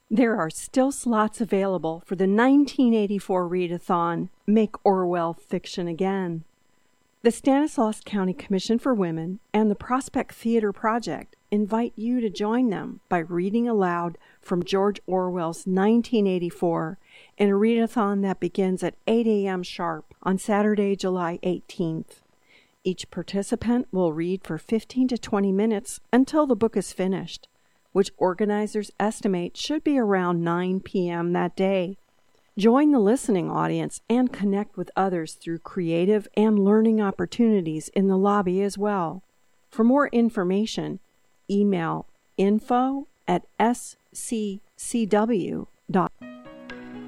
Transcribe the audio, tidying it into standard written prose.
There are still slots available for the 1984 readathon, Make Orwell Fiction Again. The Stanislaus County Commission for Women and the Prospect Theater Project invite you to join them by reading aloud from George Orwell's 1984 in a readathon that begins at 8 a.m. sharp on Saturday, July 18th. Each participant will read for 15 to 20 minutes until the book is finished, which organizers estimate should be around 9 p.m. that day. Join the listening audience and connect with others through creative and learning opportunities in the lobby as well. For more information, email info@sccw.org.